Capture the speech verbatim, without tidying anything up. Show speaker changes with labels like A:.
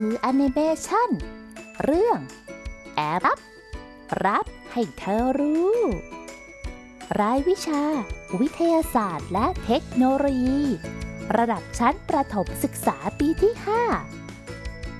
A: คือแอนิเมชันเรื่องแอบรับรับให้เธอรู้รายวิชาวิทยาศาสตร์และเทคโนโลยีระดับชั้นประถมศึกษาปีที่ห้า